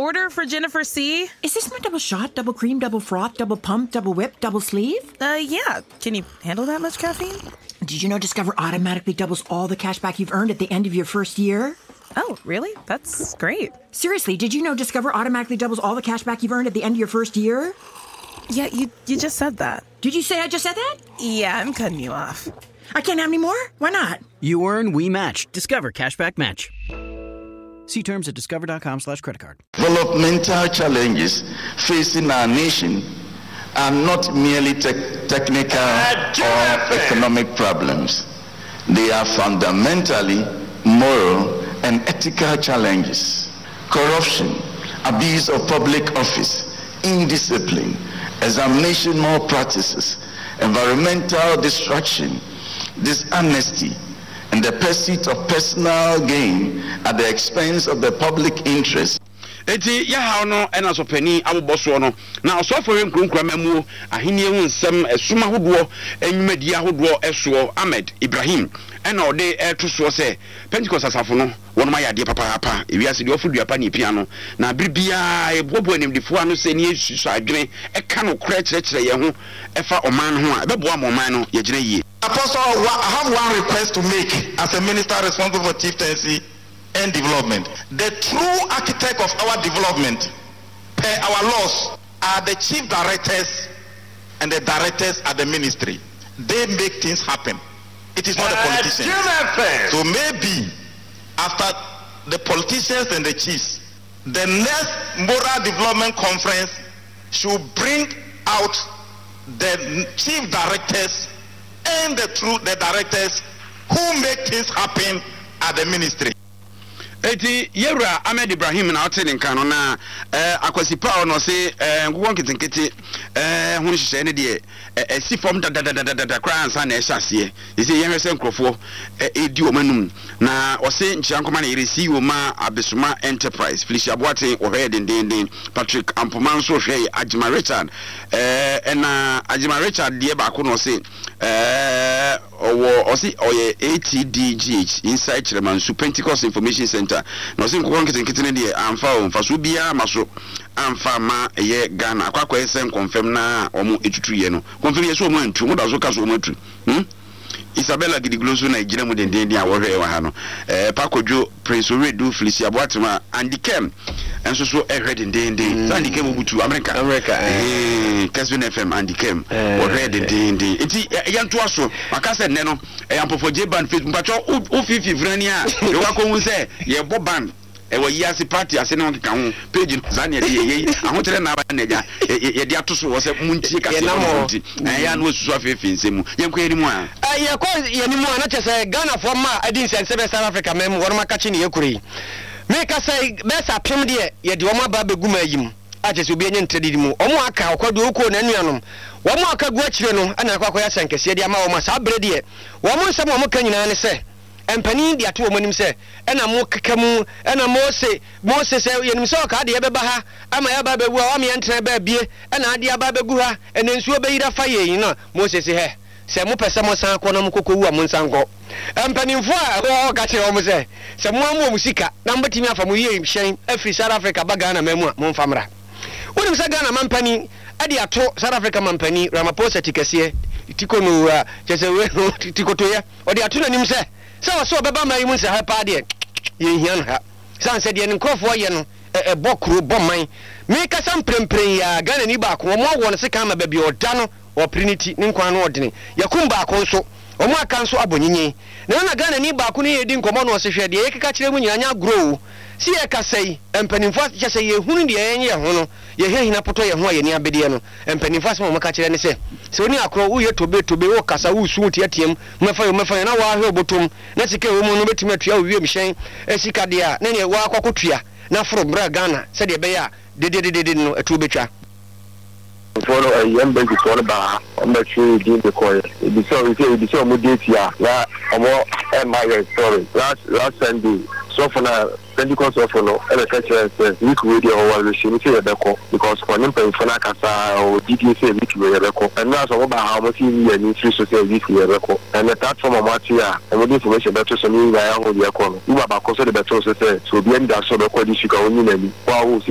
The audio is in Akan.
Order for Jennifer C. Is this my double shot, double cream, double froth, double pump, double whip, double sleeve? Yeah. Can you handle that much caffeine? Did you know Discover automatically doubles all the cash back you've earned at the end of your first year? Oh, really? That's great. Seriously, did you know Discover automatically doubles all the cash back you've earned at the end of your first year? Yeah, you just said that. Did you say I just said that? Yeah, I'm cutting you off. I can't have any more? Why not? You earn, we match. Discover Cashback Match. See terms at discover.com/creditcard. Developmental challenges facing our nation are not merely technical or economic problems. They are fundamentally moral and ethical challenges. Corruption, abuse of public office, indiscipline, examination malpractices, environmental destruction, dishonesty, and the pursuit of personal gain at the expense of the public interest. Eti ya ha no ena so pani aboboso no na osofo yen kronkrama mu ahenie hu nsem esuma hodo enwumadi ahodo eso Ahmed Ibrahim ena ode etuso se Pentecost asafo no wono mayade papa ewiase de ofudua pa ne pia no na birbia ebobo animdifo ano se ne yesu adwene eka no kra kyerɛkyerɛ ye ho efa oman ho a bebo amoman no ye gire yie. Apostle, I have one request to make as a minister responsible for chieftaincy and development. The true architect of our development, per our laws, are the chief directors and the directors at the ministry. They make things happen. It is not the politicians. So maybe after the politicians and the chiefs, the next moral development conference should bring out the chief directors and the directors who make things happen at the ministry. Eti Yewra Ahmed Ibrahim na ote nka no na akwasipa no se ngwon kitinkiti hu hyehyɛ ne de si form da kra ansa na ɛhyase ese yɛhwɛ nkrofo edi omanum na ɔse nchiankoma na yɛresi oma abesuma enterprise Felicia Boate ohwɛ dendenden Patrick Ampoma nso hwɛ Ajima Richard na Ajima Richard de ba ko no se ɔsi ɔyɛ ATDGH inside Chirmansu Pentecost Information Center no sin ko nkete ne de amfa o mfa so bia maso amfa ma eye Ghana akwa esen confirm na omo etutu ye no confirm ye so omo antu mo da so ka so omo atu Isabella Gidigloso na ejira mu denden a wo hwe wa ha no Pakodwo Prince Oredu Felicia Boatema Andikem enso so ehwe denden Andikem obutu America Kesvin FM Andikem wo hwe denden enti yanto aso makase ne no yampofo J-Band Facebook pacho o fifi frani a e wa ko hu se ye bo band ewa yasi party ase ne onka ho page zane de ye ahotere na aba na ja ye de atoso wo se muntie kase munti ya no susu afefe nsemu yenko yeni mu a ye ko yeni mu a na chese Ghana for ma adi nsense be South Africa mem woro makachi ne yekuri me ka say be sa pem de ye de omo aba beguma yim a chese obi enye ntredidi mu omo aka akwado oko na nuanom womo aka gu akire no ana akwa yasenkese de ama womo sa brede ye womo nsem womo ka nyina ne se empani dia to omonim se ena mo kekamu ena Mose se yenim se oka de beba ha ama ya ba bewu a o me entra ba bie ena ade aba begu ha ena nsuo beyira fa ye no Mose se he se mo pese mo san ko na mo kokowu a mo san ko empanimfo a o ka kire o mo se mo amu musika na mbetimi afa mo ye hyen afri South Africa ba Ghana mamu a mo mfamra wonim se Ghana mampani ade ato South Africa mampani Ramaphosa tikase tikono chese we tikotoye ode ato nanim se so beba mai mun se ha pa de ye hian ha san se de nkrofo ye no bokro boman me ka sam prempren ya Ghana ni ba ko mo wo no se kan ma ba bi oda no o Trinity ni nkwan no odene yakumba ko nso o mo aka nso abonyinye na Ghana ni ba ko ne ye di nkomo no se hwe de ye keka kire mu nyanya grow si ye ka sei empanimfo che se ye hunu de ye ye ho no ye hehina poto ye ho ye ni abede no empanimfo asem mo ka kire ne se oni akro wo ye tobe wo kasa wo su tiatiem mefa na wa hwe obotom na sike wo mu no betime atua wo wiem hyen esika de a na ne wa akwakotua na foro bra Ghana se de be ya de no atu betwa follow a young baby for ba on the tree din the coil the so mo date ya na omo my story last Sunday so for na Pentecost of no and the week radio or we should say the because for them for na kasa or DDC week we record and now so about how much you need to say week we record and the platform of what here and the information better so me I hold the record you about cause the better so say so be end that so the code issue ka only na